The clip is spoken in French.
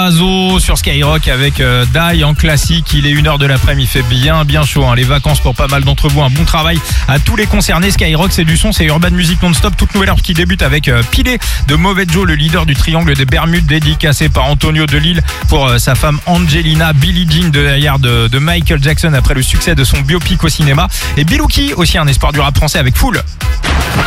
Damso sur Skyrock avec Die en classique. Il est 1h de l'après-midi, il fait bien chaud. Les vacances pour pas mal d'entre vous. Un bon travail à tous les concernés. Skyrock, c'est du son, c'est Urban Music non-stop. Toute nouvelle heure qui débute avec Pilé de Mauvais Joe, le leader du triangle des Bermudes, dédicacé par Antonio de Lille pour sa femme Angelina. Billie Jean de Michael Jackson après le succès de son biopic au cinéma. Et Bilouki, aussi un espoir du rap français avec Fool.